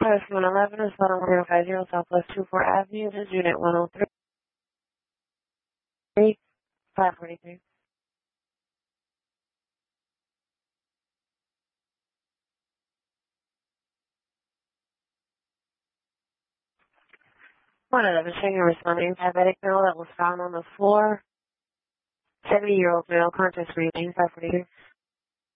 Service 111 is 11050 Southwest 24 Avenue. This is Unit 103, 543. One of them is showing a responding diabetic male that was found on the floor. 70-year-old male, conscious breathing, 543.